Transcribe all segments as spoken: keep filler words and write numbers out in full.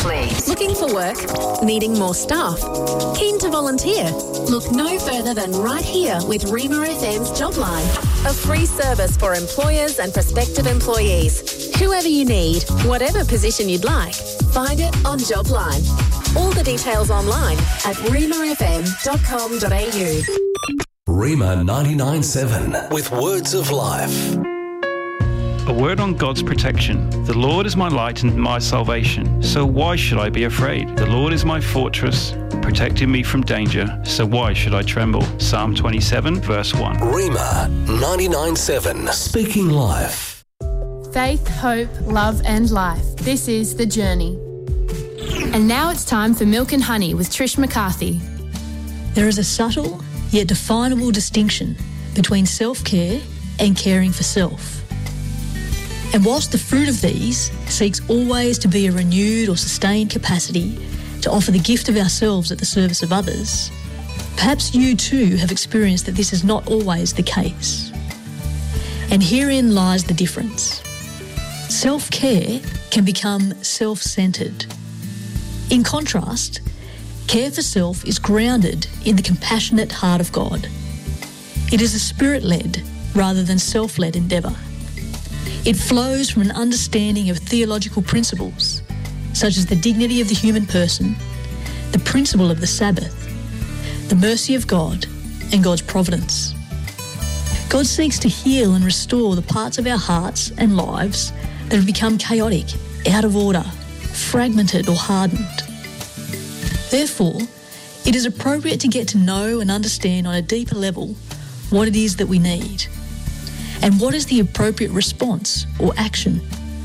please. Looking for work? Needing more staff? Keen to volunteer? Look no further than right here with Rima F M's Jobline, a free service for employers and prospective employees. Whoever you need, whatever position you'd like, find it on Jobline. All the details online at rima f m dot com dot a u. Rima ninety-nine point seven with Words of Life. A word on God's protection. The Lord is my light and my salvation, so why should I be afraid? The Lord is my fortress, protecting me from danger, so why should I tremble? Psalm twenty-seven, verse one. Rima ninety-nine point seven, speaking life. Faith, hope, love and life. This is The Journey. And now it's time for Milk and Honey with Trish McCarthy. There is a subtle yet definable distinction between self-care and caring for self. And whilst the fruit of these seeks always to be a renewed or sustained capacity to offer the gift of ourselves at the service of others, perhaps you too have experienced that this is not always the case. And herein lies the difference. Self-care can become self-centred. In contrast, care for self is grounded in the compassionate heart of God. It is a spirit-led rather than self-led endeavour. It flows from an understanding of theological principles, such as the dignity of the human person, the principle of the Sabbath, the mercy of God, and God's providence. God seeks to heal and restore the parts of our hearts and lives that have become chaotic, out of order, fragmented or hardened. Therefore, it is appropriate to get to know and understand on a deeper level what it is that we need and what is the appropriate response or action.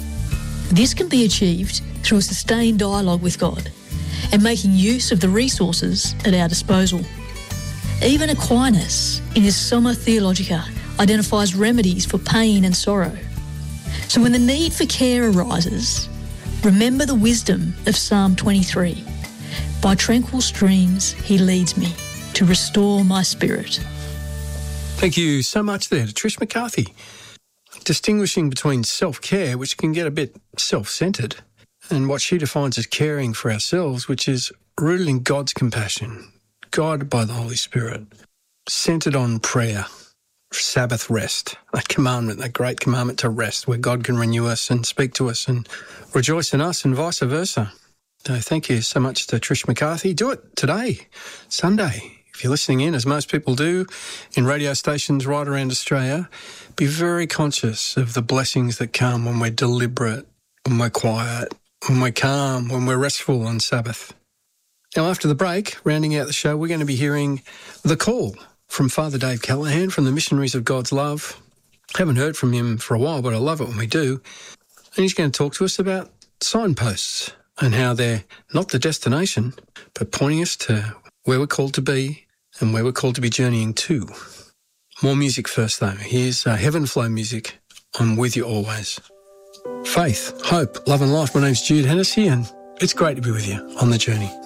This can be achieved through a sustained dialogue with God and making use of the resources at our disposal. Even Aquinas, in his Summa Theologica, identifies remedies for pain and sorrow. So when the need for care arises, remember the wisdom of Psalm twenty-three. By tranquil streams he leads me to restore my spirit. Thank you so much there to Trish McCarthy. Distinguishing between self-care, which can get a bit self-centred, and what she defines as caring for ourselves, which is rooted in God's compassion, guided by the Holy Spirit, centred on prayer, Sabbath rest, that commandment, that great commandment to rest, where God can renew us and speak to us and rejoice in us and vice versa. So thank you so much to Trish McCarthy. Do it today, Sunday. If you're listening in, as most people do, in radio stations right around Australia, be very conscious of the blessings that come when we're deliberate, when we're quiet, when we're calm, when we're restful on Sabbath. Now, after the break, rounding out the show, we're going to be hearing The Call from Father Dave Callahan from the Missionaries of God's Love. Haven't heard from him for a while, but I love it when we do. And he's going to talk to us about signposts and how they're not the destination, but pointing us to where we're called to be and where we're called to be journeying to. More music first, though. Here's uh, Heaven Flow music on With You Always. Faith, hope, love and life. My name's Jude Hennessy, and it's great to be with you on the journey.